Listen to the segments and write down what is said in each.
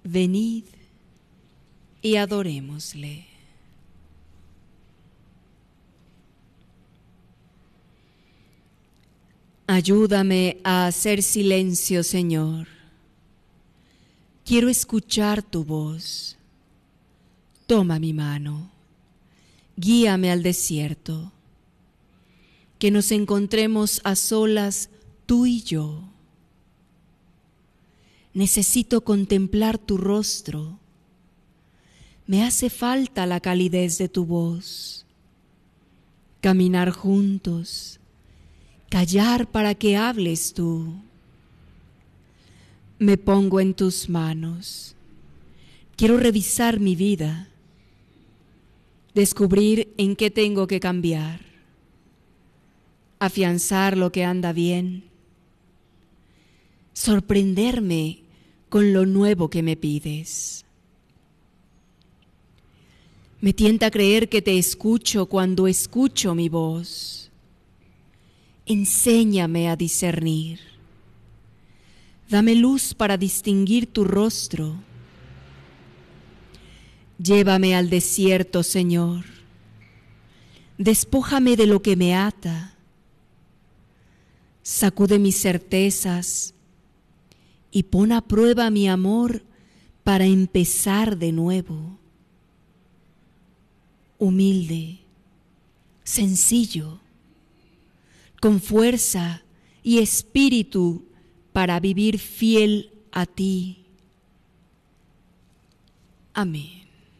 Venid y adorémosle. Ayúdame a hacer silencio, Señor. Quiero escuchar tu voz. Toma mi mano, guíame al desierto, que nos encontremos a solas tú y yo. Necesito contemplar tu rostro. Me hace falta la calidez de tu voz. Caminar juntos, callar para que hables tú. Me pongo en tus manos. Quiero revisar mi vida, descubrir en qué tengo que cambiar, afianzar lo que anda bien, sorprenderme con lo nuevo que me pides. Me tienta creer que te escucho cuando escucho mi voz. Enséñame a discernir. Dame luz para distinguir tu rostro. Llévame al desierto, Señor. Despójame de lo que me ata. Sacude mis certezas y pon a prueba mi amor para empezar de nuevo. Humilde, sencillo, con fuerza y espíritu para vivir fiel a ti. Amén.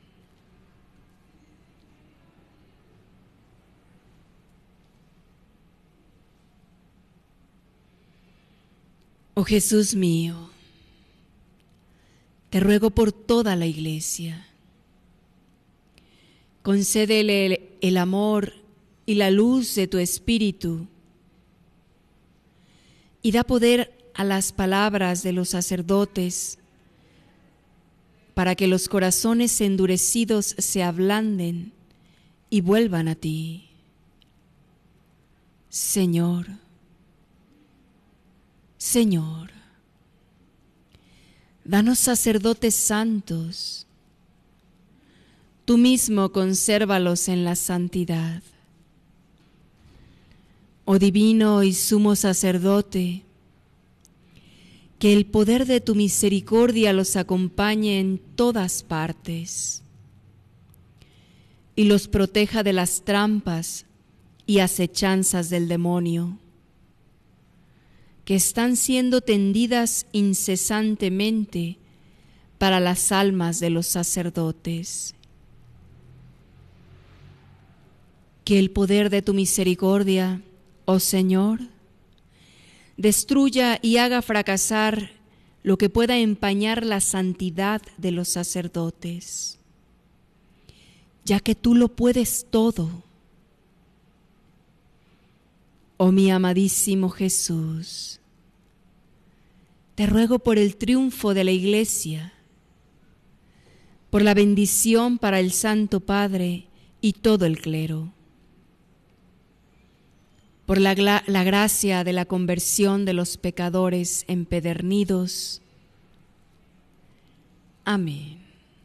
Oh Jesús mío, te ruego por toda la Iglesia. Concédele el amor y la luz de tu Espíritu y da poder a las palabras de los sacerdotes para que los corazones endurecidos se ablanden y vuelvan a ti. Señor, Señor, danos sacerdotes santos. Tú mismo consérvalos en la santidad. Oh divino y sumo sacerdote, que el poder de tu misericordia los acompañe en todas partes y los proteja de las trampas y acechanzas del demonio, que están siendo tendidas incesantemente para las almas de los sacerdotes. Que el poder de tu misericordia, oh Señor, destruya y haga fracasar lo que pueda empañar la santidad de los sacerdotes, ya que tú lo puedes todo. Oh mi amadísimo Jesús, te ruego por el triunfo de la Iglesia, por la bendición para el Santo Padre y todo el clero, por la gracia de la conversión de los pecadores empedernidos. Amén.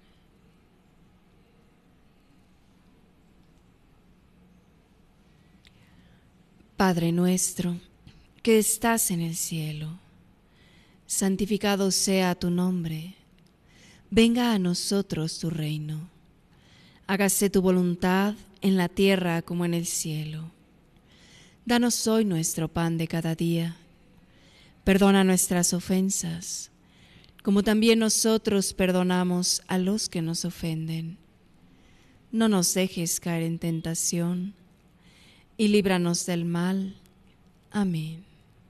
Padre nuestro, que estás en el cielo, santificado sea tu nombre. Venga a nosotros tu reino. Hágase tu voluntad en la tierra como en el cielo. Danos hoy nuestro pan de cada día. Perdona nuestras ofensas, como también nosotros perdonamos a los que nos ofenden. No nos dejes caer en tentación, y líbranos del mal. Amén.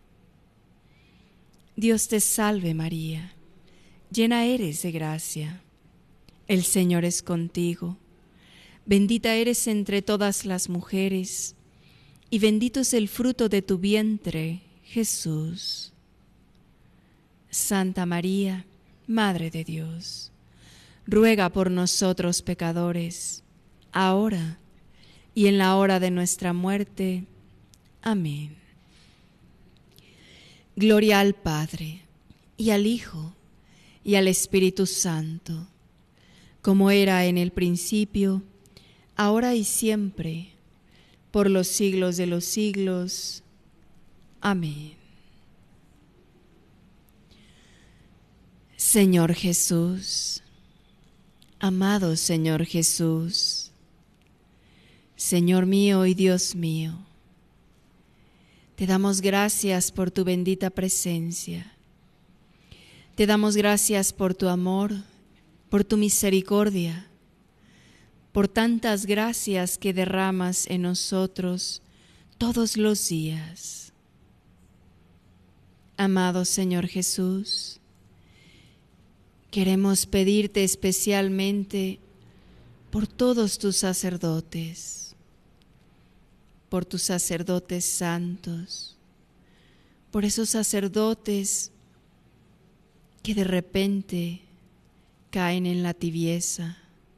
Dios te salve María, llena eres de gracia. El Señor es contigo. Bendita eres entre todas las mujeres, y bendito es el fruto de tu vientre, Jesús. Santa María, Madre de Dios, ruega por nosotros pecadores, ahora y en la hora de nuestra muerte. Amén. Gloria al Padre, y al Hijo, y al Espíritu Santo, como era en el principio, ahora y siempre, por los siglos de los siglos. Amén. Señor Jesús, amado Señor Jesús, Señor mío y Dios mío, te damos gracias por tu bendita presencia. Te damos gracias por tu amor, por tu misericordia, por tantas gracias que derramas en nosotros todos los días. Amado Señor Jesús, queremos pedirte especialmente por todos tus sacerdotes, por tus sacerdotes santos, por esos sacerdotes que de repente caen en la tibieza,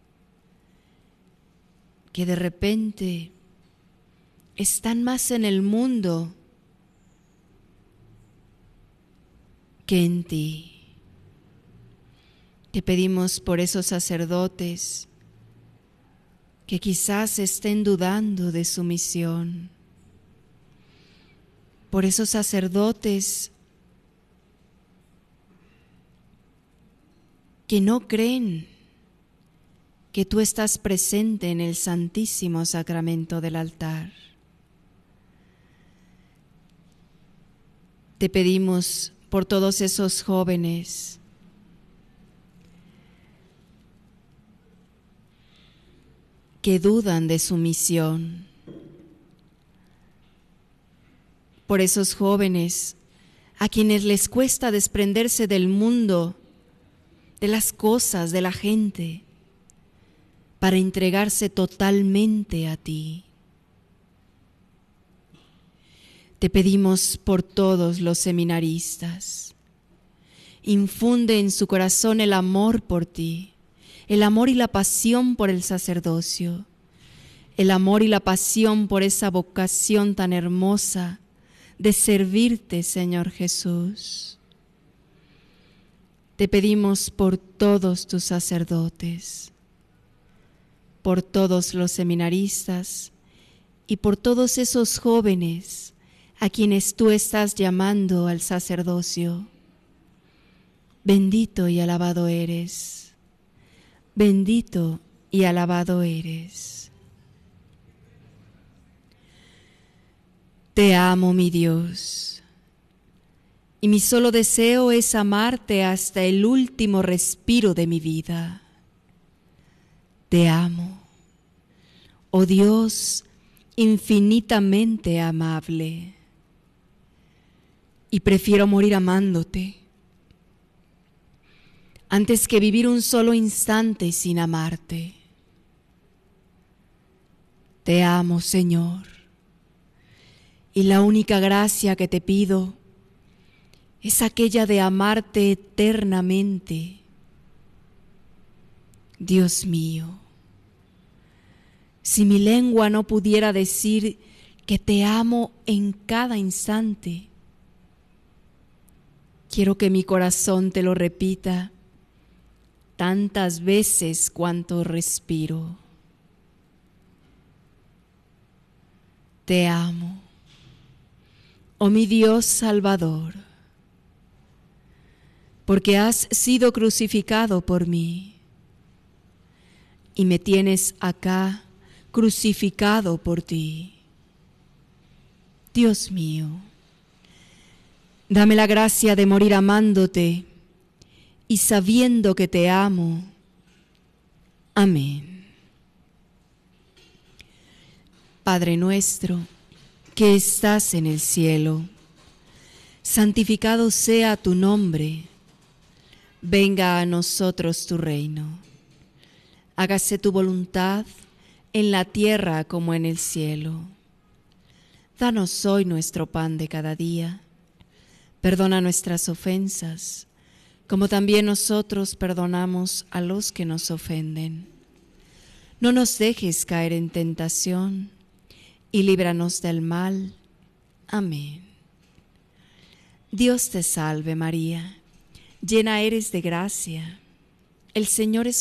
que de repente están más en el mundo que en ti. Te pedimos por esos sacerdotes que quizás estén dudando de su misión, por esos sacerdotes que no creen que tú estás presente en el Santísimo Sacramento del altar. Te pedimos por todos esos jóvenes que dudan de su misión, por esos jóvenes a quienes les cuesta desprenderse del mundo, de las cosas, de la gente, para entregarse totalmente a ti. Te pedimos por todos los seminaristas. Infunde en su corazón el amor por ti, el amor y la pasión por el sacerdocio, el amor y la pasión por esa vocación tan hermosa de servirte, Señor Jesús. Te pedimos por todos tus sacerdotes, por todos los seminaristas y por todos esos jóvenes a quienes tú estás llamando al sacerdocio. Bendito y alabado eres. Bendito y alabado eres. Te amo, mi Dios, y mi solo deseo es amarte hasta el último respiro de mi vida. Te amo, oh Dios infinitamente amable, y prefiero morir amándote antes que vivir un solo instante sin amarte. Te amo, Señor, y la única gracia que te pido es aquella de amarte eternamente. Dios mío, si mi lengua no pudiera decir que te amo en cada instante, quiero que mi corazón te lo repita tantas veces cuanto respiro. Te amo, oh mi Dios Salvador, porque has sido crucificado por mí y me tienes acá crucificado por ti. Dios mío, dame la gracia de morir amándote y sabiendo que te amo. Amén. Padre nuestro, que estás en el cielo, santificado sea tu nombre. Venga a nosotros tu reino. Hágase tu voluntad en la tierra como en el cielo. Danos hoy nuestro pan de cada día. Perdona nuestras ofensas, como también nosotros perdonamos a los que nos ofenden. No nos dejes caer en tentación y líbranos del mal. Amén. Dios te salve María, Llena eres de gracia, el Señor es